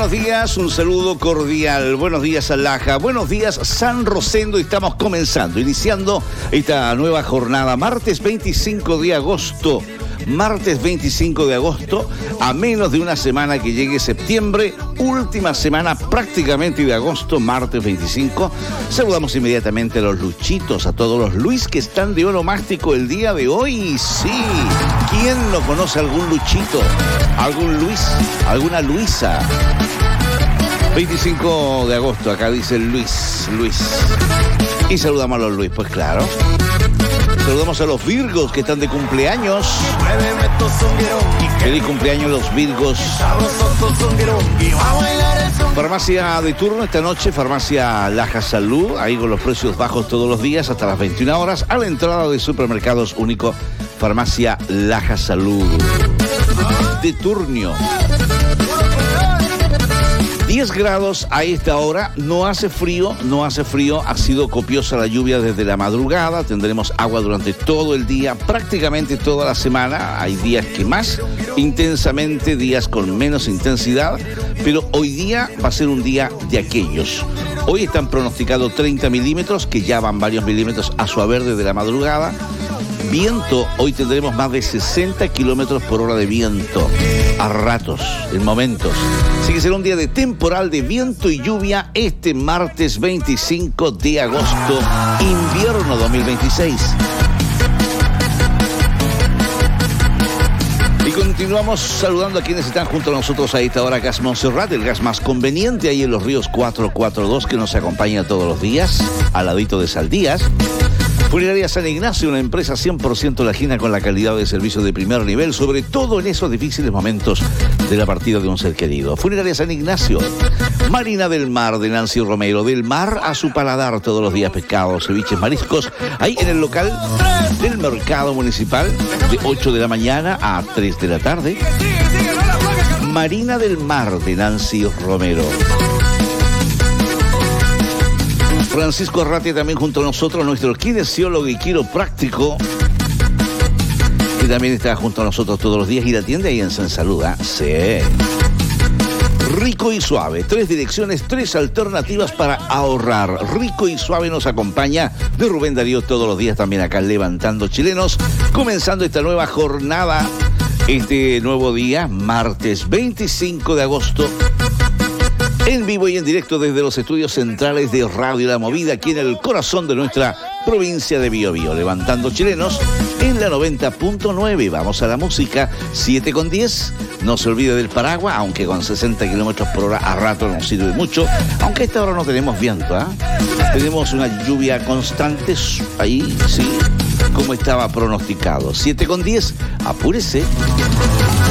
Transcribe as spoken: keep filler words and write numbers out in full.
buenos días, un saludo cordial. Buenos días, Alaja. Buenos días, San Rosendo. Estamos comenzando, iniciando esta nueva jornada. Martes veinticinco de agosto. Martes veinticinco de agosto, a menos de una semana que llegue septiembre, última semana prácticamente de agosto, martes veinticinco. Saludamos inmediatamente a los Luchitos, a todos los Luis que están de onomástico el día de hoy. Sí, ¿quién no conoce algún Luchito? ¿Algún Luis? ¿Alguna Luisa? veinticinco de agosto, acá dice Luis, Luis. Y saludamos a los Luis, pues claro. Saludamos a los Virgos que están de cumpleaños. Feliz cumpleaños los Virgos. Farmacia de turno esta noche, Farmacia Laja Salud, ahí con los precios bajos todos los días hasta las veintiuna horas, a la entrada de Supermercados Único, Farmacia Laja Salud. De turno. diez grados a esta hora, no hace frío, no hace frío, ha sido copiosa la lluvia desde la madrugada, tendremos agua durante todo el día, prácticamente toda la semana, hay días que más intensamente, días con menos intensidad, pero hoy día va a ser un día de aquellos. Hoy están pronosticados treinta milímetros, que ya van varios milímetros a su haber desde la madrugada. Viento, hoy tendremos más de sesenta kilómetros por hora de viento, a ratos, en momentos. Así que será un día de temporal de viento y lluvia este martes veinticinco de agosto, invierno dos mil veintiséis. Y continuamos saludando a quienes están junto a nosotros a esta hora. Gas Montserrat, el gas más conveniente ahí en los ríos cuatrocientos cuarenta y dos, que nos acompaña todos los días, al ladito de Saldías. Funeraria San Ignacio, una empresa cien por ciento lajina con la calidad de servicio de primer nivel, sobre todo en esos difíciles momentos de la partida de un ser querido. Funeraria San Ignacio. Marina del Mar de Nancy Romero. Del mar a su paladar todos los días, pescados, ceviches, mariscos. Ahí en el local del Mercado Municipal, de ocho de la mañana a tres de la tarde. Marina del Mar de Nancy Romero. Francisco Arratia también junto a nosotros, nuestro kinesiólogo y quiropráctico, que también está junto a nosotros todos los días y la atiende ahí en San Salud, ¿eh? Sí. Rico y Suave, tres direcciones, tres alternativas para ahorrar. Rico y Suave nos acompaña de Rubén Darío todos los días también acá Levantando Chilenos, comenzando esta nueva jornada, este nuevo día, martes veinticinco de agosto. En vivo y en directo desde los estudios centrales de Radio La Movida, aquí en el corazón de nuestra provincia de Biobío, Levantando Chilenos en la noventa punto nueve. Vamos a la música, siete con diez. No se olvide del paraguas, aunque con sesenta kilómetros por hora a rato nos sirve mucho. Aunque a esta hora no tenemos viento, ¿eh? Tenemos una lluvia constante ahí, sí, como estaba pronosticado. siete con diez, apúrese.